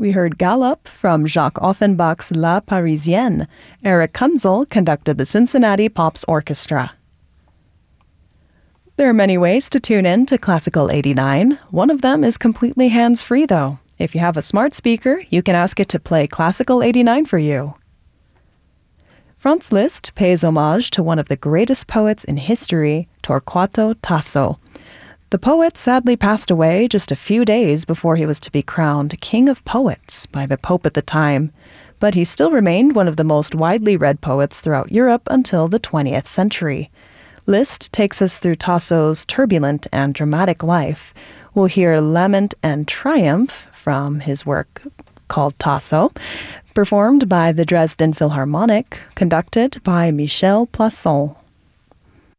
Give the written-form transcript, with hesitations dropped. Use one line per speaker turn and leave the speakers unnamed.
We heard Galop from Jacques Offenbach's La Parisienne. Eric Kunzel conducted the Cincinnati Pops Orchestra. There are many ways to tune in to Classical 89. One of them is completely hands-free, though. If you have a smart speaker, you can ask it to play Classical 89 for you. Franz Liszt pays homage to one of the greatest poets in history, Torquato Tasso. The poet sadly passed away just a few days before he was to be crowned King of Poets by the Pope at the time, but he still remained one of the most widely read poets throughout Europe until the 20th century. Liszt takes us through Tasso's turbulent and dramatic life. We'll hear Lament and Triumph from his work called Tasso, performed by the Dresden Philharmonic, conducted by Michel Plasson.